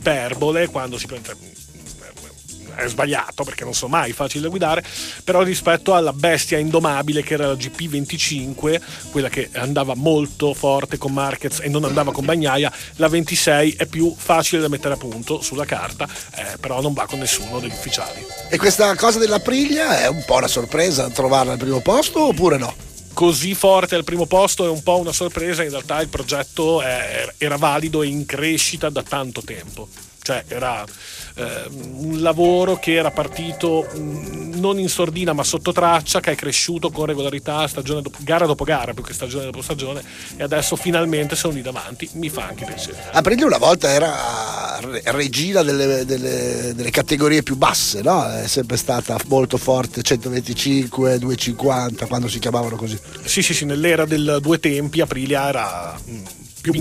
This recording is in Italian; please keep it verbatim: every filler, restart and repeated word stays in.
iperbole quando si prende, è sbagliato perché non sono mai facili da guidare, però rispetto alla bestia indomabile che era la G P venticinque, quella che andava molto forte con Marquez e non andava con Bagnaia, la ventisei è più facile da mettere a punto sulla carta, eh, però non va con nessuno degli ufficiali. E questa cosa dell'Aprilia è un po' una sorpresa trovarla al primo posto oppure no? Così forte al primo posto è un po' una sorpresa, in realtà il progetto è, era valido e in crescita da tanto tempo, cioè era eh, un lavoro che era partito mh, non in sordina ma sotto traccia, che è cresciuto con regolarità stagione dopo, gara dopo gara più che stagione dopo stagione, e adesso finalmente sono lì davanti, mi fa anche piacere. Aprilia una volta era regina delle, delle, delle categorie più basse, no? È sempre stata molto forte, centoventicinque, duecentocinquanta quando si chiamavano così. Sì sì sì, nell'era del due tempi Aprilia era mh,